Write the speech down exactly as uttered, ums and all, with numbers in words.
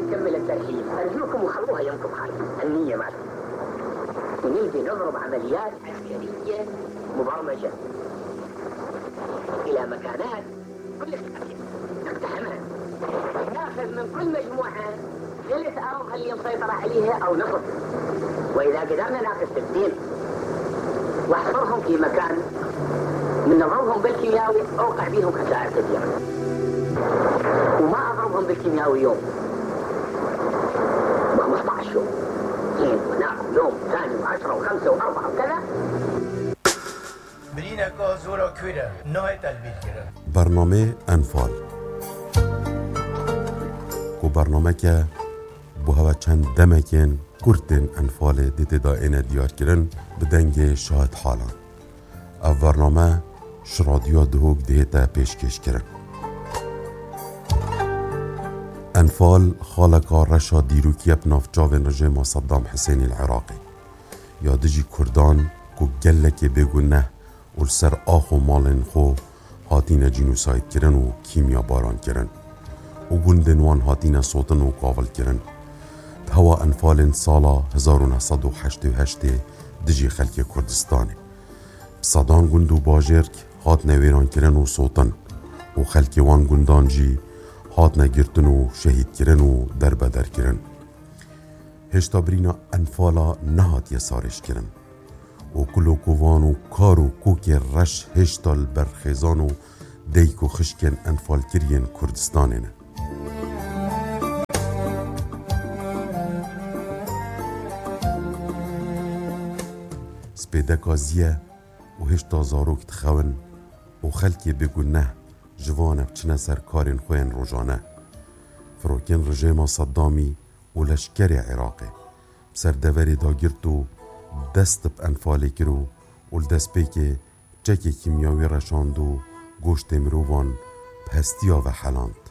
تكمل الترهيب، أرجوكم وخلوها ينكم هاي النية مالكم. ونبدي نضرب عمليات عسكرية مبرمجة إلى مكانات كل خلافية نقتحمها، ناخذ من كل مجموعة ثلث أرضها اللي مسيطرة عليها أو نصف، وإذا قدرنا ناخذ ثلثين واحصرهم في مكان من نضربهم بالكيمياوي أوقع بيهم خسائر كثيرة، وما أضربهم بالكيمياوي يوم خمسة عشر يوم، اثنين وناخذ يوم ثاني وعشرة وخمسة وأربعة وكذا. برينا كازورا كويرة نهاية تلبيل كرة برنامه انفال کو برنامه که بو هوا چند دمکن کرتن انفال دیت دائنه دیار کرن بدنگ شاهد حالان او برنامه شرادیو دهوگ دیتا پیشکش کرن انفال خالقا رشا دیروکی بناف جاوین رژیم صدام حسین العراقی یا دجی کردان کو گلک بگونه و سر آخ و مالن خو هاتین جینوساید کرن و کیمیا باران کرن و گندنوان هاتین صوتن و قاول کرن هوا انفال سالا هزار و نهصد و هشتاد و هشت دجی خلک کردستانه صدان گند و باجرک هات نویران کرن و صوتن و خلک وان گندان جی هات نگرتن و شهید کرن و در بدر کرن هشتا برینا انفالا نهات یسارش کرن و کلو کووان و کار و کوک رش هشتا البرخیزان و دیک و خشکن انفال کرین کردستانه سپیدکا زیه و هشتا زاروک تخون و خلکی بگون نه جوانه بچنه سر کارین خوین روزانه فروکن رژیم صدامی و لشکر عراقی سر دوری داگرد و دست ب انفالی کرو و دست پیک چک کیمیاوی رشاند و گوشت مروان پستیا و حلان